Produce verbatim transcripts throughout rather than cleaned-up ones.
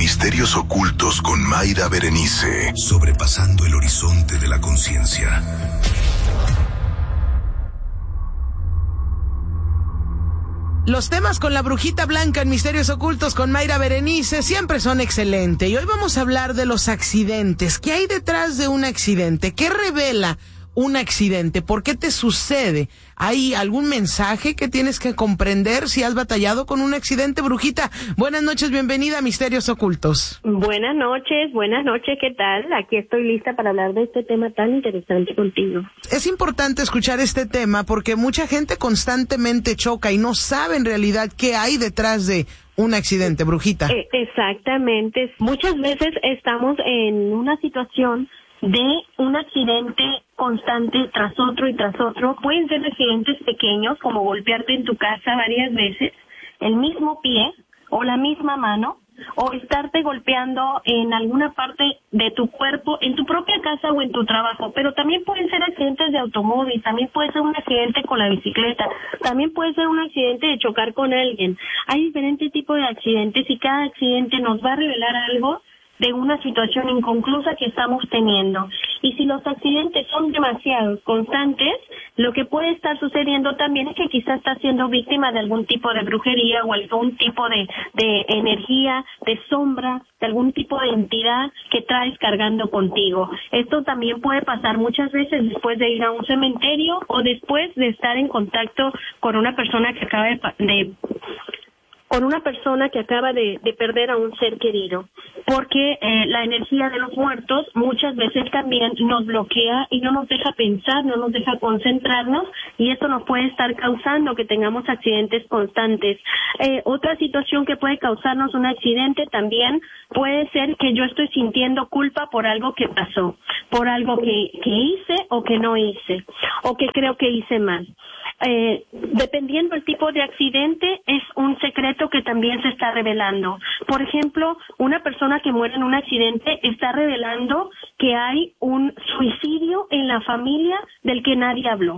Misterios Ocultos con Mayra Berenice, sobrepasando el horizonte de la conciencia. Los temas con la brujita blanca en Misterios Ocultos con Mayra Berenice siempre son excelentes. Y hoy vamos a hablar de los accidentes. ¿Qué hay detrás de un accidente? ¿Qué revela un accidente? ¿Por qué te sucede? ¿Hay algún mensaje que tienes que comprender si has batallado con un accidente, brujita? Buenas noches, bienvenida a Misterios Ocultos. Buenas noches, buenas noches, ¿qué tal? Aquí estoy lista para hablar de este tema tan interesante contigo. Es importante escuchar este tema porque mucha gente constantemente choca y no sabe en realidad qué hay detrás de un accidente, brujita. Eh, exactamente. Muchas veces estamos en una situación de un accidente constante tras otro y tras otro. Pueden ser accidentes pequeños, como golpearte en tu casa varias veces, el mismo pie o la misma mano, o estarte golpeando en alguna parte de tu cuerpo, en tu propia casa o en tu trabajo. Pero también pueden ser accidentes de automóvil, también puede ser un accidente con la bicicleta, también puede ser un accidente de chocar con alguien. Hay diferentes tipos de accidentes y cada accidente nos va a revelar algo de una situación inconclusa que estamos teniendo. Y si los accidentes son demasiado constantes, lo que puede estar sucediendo también es que quizás estás siendo víctima de algún tipo de brujería o algún tipo de, de energía, de sombra, de algún tipo de entidad que traes cargando contigo. Esto también puede pasar muchas veces después de ir a un cementerio o después de estar en contacto con una persona que acaba de... de con una persona que acaba de, de perder a un ser querido, porque eh, la energía de los muertos muchas veces también nos bloquea y no nos deja pensar, no nos deja concentrarnos, y esto nos puede estar causando que tengamos accidentes constantes. Eh, otra situación que puede causarnos un accidente también puede ser que yo estoy sintiendo culpa por algo que pasó, por algo que, que hice o que no hice, o que creo que hice mal. Eh, dependiendo del tipo de accidente, es un secreto que también se está revelando. Por ejemplo, una persona que muere en un accidente está revelando que hay un suicidio en la familia del que nadie habló.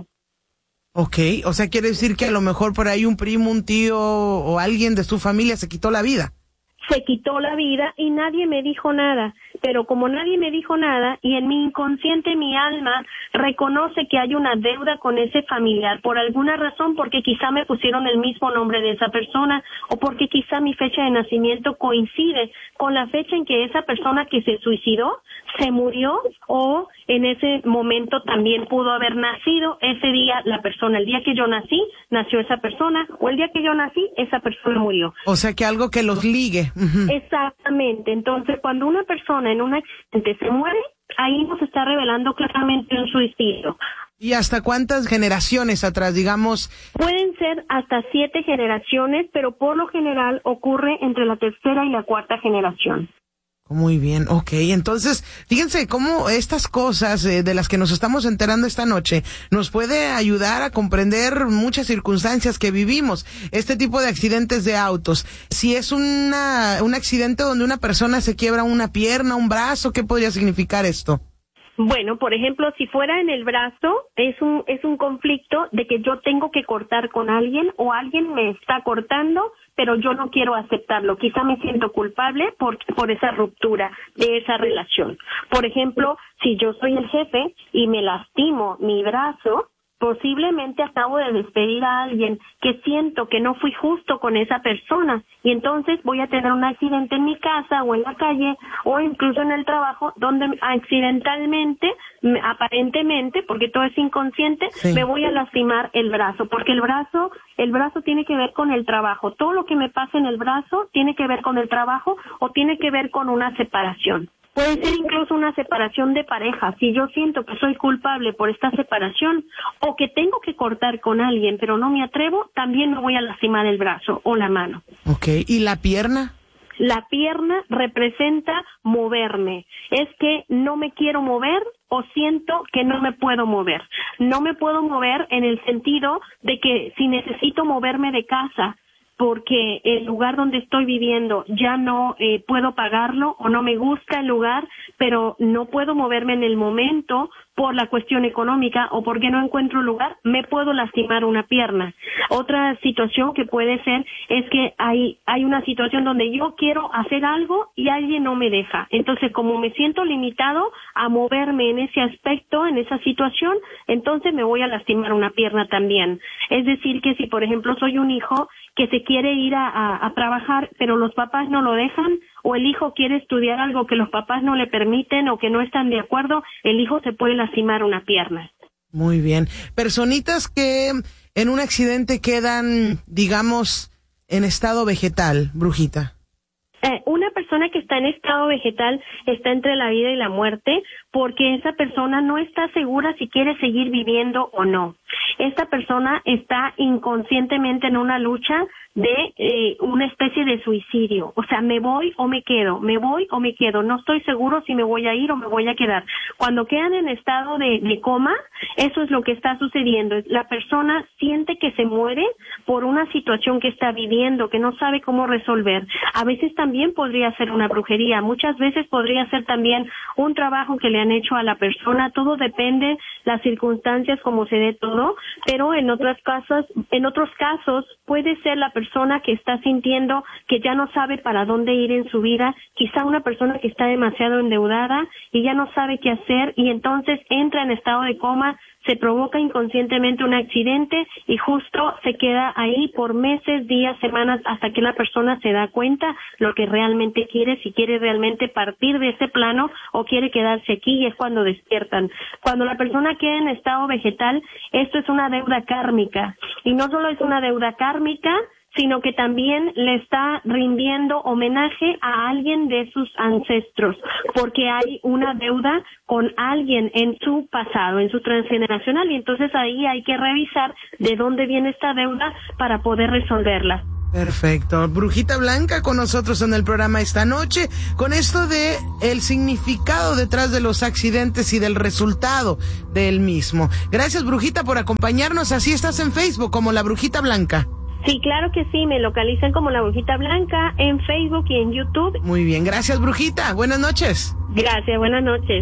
Ok, o sea, quiere decir que a lo mejor por ahí un primo, un tío o alguien de su familia se quitó la vida. Se quitó la vida y nadie me dijo nada, pero como nadie me dijo nada y en mi inconsciente, mi alma reconoce que hay una deuda con ese familiar por alguna razón, porque quizá me pusieron el mismo nombre de esa persona o porque quizá mi fecha de nacimiento coincide con la fecha en que esa persona que se suicidó se murió, o en ese momento también pudo haber nacido ese día la persona. El día que yo nací, nació esa persona, o el día que yo nací, esa persona murió. O sea, que algo que los ligue. Uh-huh. Exactamente. Entonces, cuando una persona en un accidente se muere, ahí nos está revelando claramente un suicidio. ¿Y hasta cuántas generaciones atrás, digamos? Pueden ser hasta siete generaciones, pero por lo general ocurre entre la tercera y la cuarta generación. Muy bien, ok. Entonces, fíjense cómo estas cosas eh, de las que nos estamos enterando esta noche nos puede ayudar a comprender muchas circunstancias que vivimos. Este tipo de accidentes de autos. Si es una un accidente donde una persona se quiebra una pierna, un brazo, ¿qué podría significar esto? Bueno, por ejemplo, si fuera en el brazo, es un es un conflicto de que yo tengo que cortar con alguien o alguien me está cortando, pero yo no quiero aceptarlo. Quizá me siento culpable por por esa ruptura de esa relación. Por ejemplo, si yo soy el jefe y me lastimo mi brazo, posiblemente acabo de despedir a alguien que siento que no fui justo con esa persona, y entonces voy a tener un accidente en mi casa o en la calle o incluso en el trabajo donde accidentalmente, aparentemente, porque todo es inconsciente, sí, me voy a lastimar el brazo, porque el brazo, el brazo tiene que ver con el trabajo. Todo lo que me pasa en el brazo tiene que ver con el trabajo o tiene que ver con una separación. Puede ser incluso una separación de pareja. Si yo siento que soy culpable por esta separación o que tengo que cortar con alguien pero no me atrevo, también me voy a lastimar el brazo o la mano. Ok, ¿y la pierna? La pierna representa moverme. Es que no me quiero mover o siento que no me puedo mover. No me puedo mover en el sentido de que si necesito moverme de casa porque el lugar donde estoy viviendo ya no eh, puedo pagarlo o no me gusta el lugar, pero no puedo moverme en el momento por la cuestión económica o porque no encuentro lugar, me puedo lastimar una pierna. Otra situación que puede ser es que hay, hay una situación donde yo quiero hacer algo y alguien no me deja. Entonces, como me siento limitado a moverme en ese aspecto, en esa situación, entonces me voy a lastimar una pierna también. Es decir, que si, por ejemplo, soy un hijo que se quiere ir a, a, a trabajar, pero los papás no lo dejan, o el hijo quiere estudiar algo que los papás no le permiten o que no están de acuerdo, el hijo se puede lastimar una pierna. Muy bien. Personitas que en un accidente quedan, digamos, en estado vegetal, Brujita. Eh, una persona que está en estado vegetal está entre la vida y la muerte porque esa persona no está segura si quiere seguir viviendo o no. Esta persona está inconscientemente en una lucha de eh, una especie de suicidio. O sea, me voy o me quedo, me voy o me quedo. No estoy seguro si me voy a ir o me voy a quedar. Cuando quedan en estado de, de coma, eso es lo que está sucediendo. La persona siente que se muere por una situación que está viviendo, que no sabe cómo resolver. A veces también podría ser una brujería. Muchas veces podría ser también un trabajo que le han hecho a la persona. Todo depende las circunstancias, como se dé todo. Pero en otras casos, en otros casos puede ser la persona persona que está sintiendo que ya no sabe para dónde ir en su vida, quizá una persona que está demasiado endeudada y ya no sabe qué hacer y entonces entra en estado de coma, se provoca inconscientemente un accidente y justo se queda ahí por meses, días, semanas, hasta que la persona se da cuenta lo que realmente quiere, si quiere realmente partir de ese plano o quiere quedarse aquí, y es cuando despiertan. Cuando la persona queda en estado vegetal, esto es una deuda kármica, y no solo es una deuda kármica, sino que también le está rindiendo homenaje a alguien de sus ancestros, porque hay una deuda con alguien en su pasado, en su transgeneracional, y entonces ahí hay que revisar de dónde viene esta deuda para poder resolverla. Perfecto. Brujita Blanca con nosotros en el programa esta noche, con esto de el significado detrás de los accidentes y del resultado del mismo. Gracias, Brujita, por acompañarnos. Así estás en Facebook como La Brujita Blanca. Sí, claro que sí, me localizan como La Brujita Blanca en Facebook y en YouTube. Muy bien, gracias, Brujita. Buenas noches. Gracias, buenas noches.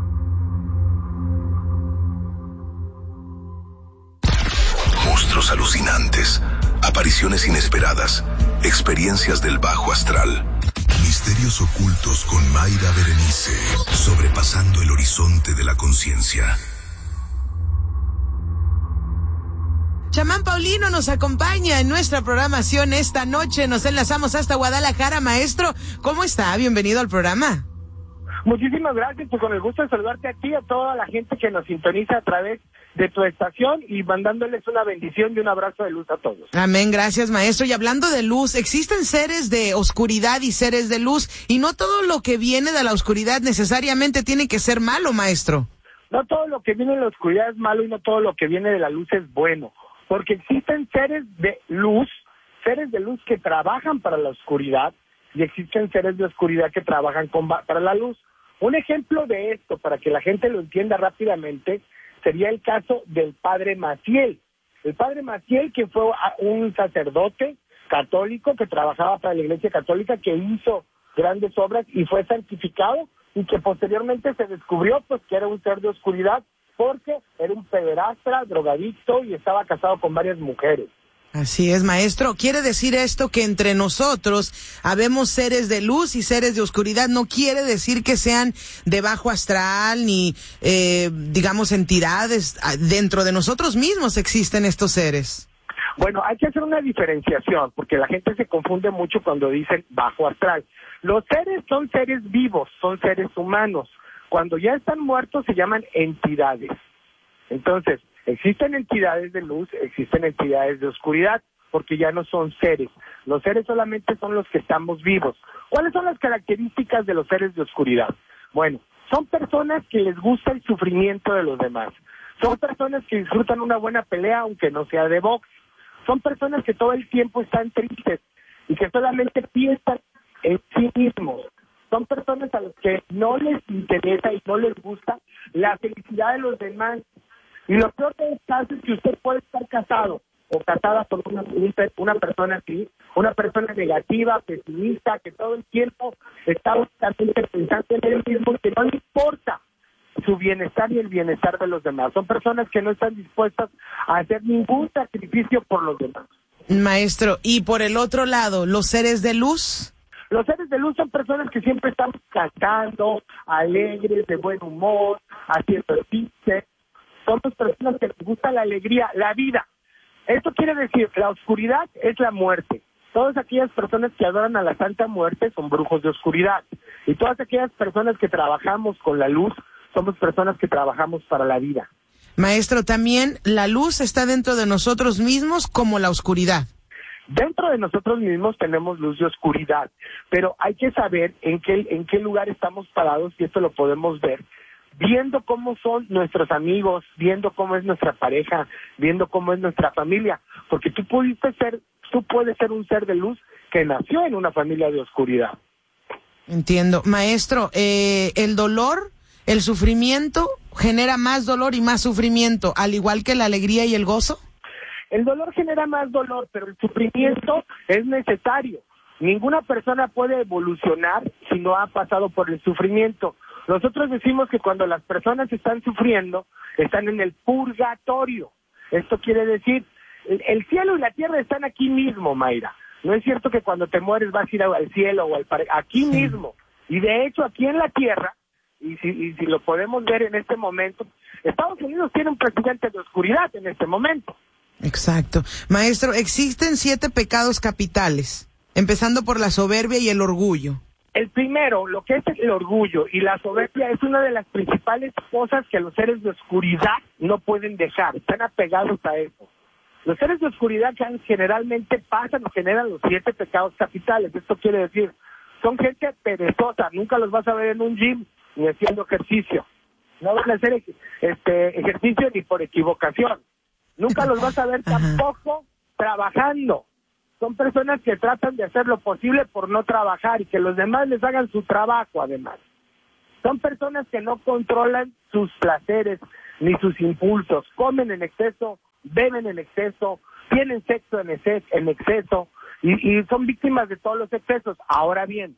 Monstruos alucinantes, apariciones inesperadas, experiencias del bajo astral. Misterios ocultos con Mayra Berenice, sobrepasando el horizonte de la conciencia. Chamán Paulino nos acompaña en nuestra programación esta noche. Nos enlazamos hasta Guadalajara. Maestro, ¿cómo está? Bienvenido al programa. Muchísimas gracias, pues con el gusto de saludarte a ti y a toda la gente que nos sintoniza a través de tu estación y mandándoles una bendición y un abrazo de luz a todos. Amén, gracias, maestro. Y hablando de luz, existen seres de oscuridad y seres de luz, y no todo lo que viene de la oscuridad necesariamente tiene que ser malo, maestro. No todo lo que viene de la oscuridad es malo y no todo lo que viene de la luz es bueno. Porque existen seres de luz, seres de luz que trabajan para la oscuridad y existen seres de oscuridad que trabajan con, para la luz. Un ejemplo de esto, para que la gente lo entienda rápidamente, sería el caso del padre Maciel. El padre Maciel, que fue un sacerdote católico que trabajaba para la Iglesia Católica, que hizo grandes obras y fue santificado, y que posteriormente se descubrió pues que era un ser de oscuridad, porque era un pederastra, drogadicto y estaba casado con varias mujeres. Así es, maestro. ¿Quiere decir esto que entre nosotros habemos seres de luz y seres de oscuridad? No quiere decir que sean de bajo astral ni, eh, digamos, entidades. Dentro de nosotros mismos existen estos seres. Bueno, hay que hacer una diferenciación, porque la gente se confunde mucho cuando dicen bajo astral. Los seres son seres vivos, son seres humanos. Cuando ya están muertos se llaman entidades. Entonces, existen entidades de luz, existen entidades de oscuridad, porque ya no son seres. Los seres solamente son los que estamos vivos. ¿Cuáles son las características de los seres de oscuridad? Bueno, son personas que les gusta el sufrimiento de los demás. Son personas que disfrutan una buena pelea, aunque no sea de box. Son personas que todo el tiempo están tristes y que solamente piensan en sí mismos. Son personas a las que no les interesa y no les gusta la felicidad de los demás. Y lo peor de este caso es que usted puede estar casado o casada con una, una persona así, una persona negativa, pesimista, que todo el tiempo está únicamente pensando en él mismo, que no le importa su bienestar y el bienestar de los demás. Son personas que no están dispuestas a hacer ningún sacrificio por los demás. Maestro, y por el otro lado, ¿los seres de luz? Los seres de luz son personas que siempre están cantando, alegres, de buen humor, haciendo chistes. Somos personas que les gusta la alegría, la vida. Esto quiere decir, la oscuridad es la muerte. Todas aquellas personas que adoran a la Santa Muerte son brujos de oscuridad. Y todas aquellas personas que trabajamos con la luz, somos personas que trabajamos para la vida. Maestro, también la luz está dentro de nosotros mismos como la oscuridad. Dentro de nosotros mismos tenemos luz y oscuridad, pero hay que saber en qué, en qué lugar estamos parados, y esto lo podemos ver viendo cómo son nuestros amigos, viendo cómo es nuestra pareja, viendo cómo es nuestra familia, porque tú pudiste ser, tú puedes ser un ser de luz que nació en una familia de oscuridad. Entiendo. Maestro, eh, el dolor, el sufrimiento genera más dolor y más sufrimiento, al igual que la alegría y el gozo. El dolor genera más dolor, pero el sufrimiento es necesario. Ninguna persona puede evolucionar si no ha pasado por el sufrimiento. Nosotros decimos que cuando las personas están sufriendo, están en el purgatorio. Esto quiere decir, el, el cielo y la tierra están aquí mismo, Mayra. No es cierto que cuando te mueres vas a ir al cielo o al paraíso, aquí sí. mismo. Y de hecho, aquí en la tierra, y si, y si lo podemos ver en este momento, Estados Unidos tiene un presidente de oscuridad en este momento. Exacto. Maestro, existen siete pecados capitales, empezando por la soberbia y el orgullo. El primero, lo que es el orgullo y la soberbia, es una de las principales cosas que los seres de oscuridad no pueden dejar, están apegados a eso. Los seres de oscuridad generalmente pasan o generan los siete pecados capitales. Esto quiere decir, son gente perezosa, nunca los vas a ver en un gym ni haciendo ejercicio. No van a hacer este ejercicio ni por equivocación. Nunca los vas a ver tampoco trabajando. Son personas que tratan de hacer lo posible por no trabajar y que los demás les hagan su trabajo, además. Son personas que no controlan sus placeres ni sus impulsos. Comen en exceso, beben en exceso, tienen sexo en exceso, en exceso y, y son víctimas de todos los excesos. Ahora bien,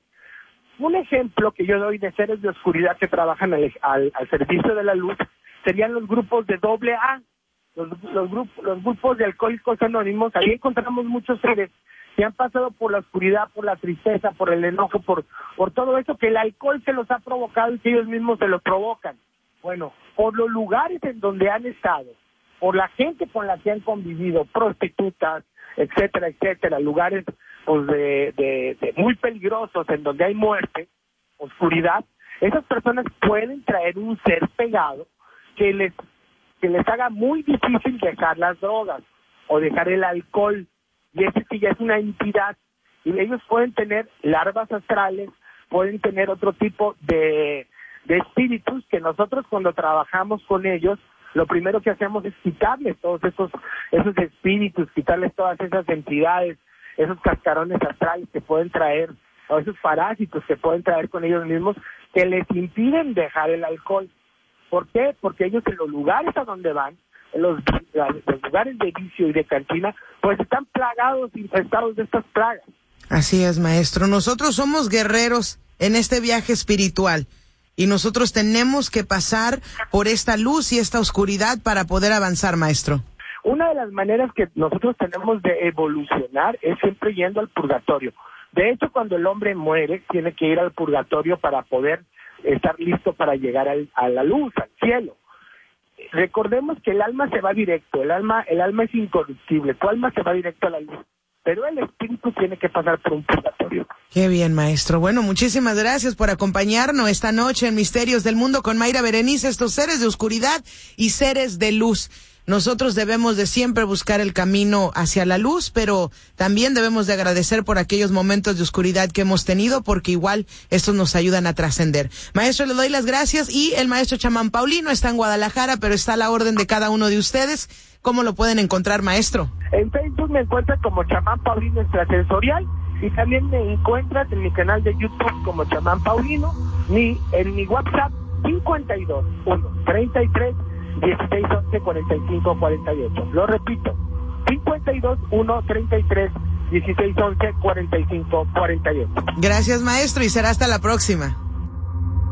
un ejemplo que yo doy de seres de oscuridad que trabajan al, al, al servicio de la luz serían los grupos de doble A. Los, los, grupos, los grupos de alcohólicos anónimos. Ahí encontramos muchos seres que han pasado por la oscuridad, por la tristeza, por el enojo, por, por todo eso que el alcohol se los ha provocado y que ellos mismos se lo provocan. Bueno, por los lugares en donde han estado, por la gente con la que han convivido, prostitutas, etcétera, etcétera, lugares pues, de, de, de muy peligrosos en donde hay muerte, oscuridad, esas personas pueden traer un ser pegado que les que les haga muy difícil dejar las drogas o dejar el alcohol, y ese sí ya es una entidad, y ellos pueden tener larvas astrales, pueden tener otro tipo de, de espíritus que nosotros cuando trabajamos con ellos, lo primero que hacemos es quitarles todos esos, esos espíritus, quitarles todas esas entidades, esos cascarones astrales que pueden traer, o esos parásitos que pueden traer con ellos mismos, que les impiden dejar el alcohol. ¿Por qué? Porque ellos en los lugares a donde van, en los, los lugares de vicio y de cantina, pues están plagados, infestados de estas plagas. Así es, maestro. Nosotros somos guerreros en este viaje espiritual y nosotros tenemos que pasar por esta luz y esta oscuridad para poder avanzar, maestro. Una de las maneras que nosotros tenemos de evolucionar es siempre yendo al purgatorio. De hecho, cuando el hombre muere, tiene que ir al purgatorio para poder estar listo para llegar al, a la luz, al cielo. Recordemos que el alma se va directo, el alma, el alma es incorruptible, tu alma se va directo a la luz, pero el espíritu tiene que pasar por un purgatorio. Qué bien, maestro. Bueno, muchísimas gracias por acompañarnos esta noche en Misterios del Mundo con Mayra Berenice, estos seres de oscuridad y seres de luz. Nosotros debemos de siempre buscar el camino hacia la luz, pero también debemos de agradecer por aquellos momentos de oscuridad que hemos tenido, porque igual estos nos ayudan a trascender. Maestro, le doy las gracias, y el maestro chamán Paulino está en Guadalajara, pero está a la orden de cada uno de ustedes. ¿Cómo lo pueden encontrar, maestro? En Facebook me encuentran como chamán Paulino extrasensorial, y también me encuentras en mi canal de YouTube como chamán Paulino, ni en mi WhatsApp cincuenta y dos, uno, treinta y tres, dieciséis, once, cuarenta y cinco, cuarenta y ocho. Lo repito, cincuenta y dos, uno, treinta y tres, dieciséis, once, cuarenta y cinco, cuarenta y ocho. Gracias, maestro, y será hasta la próxima.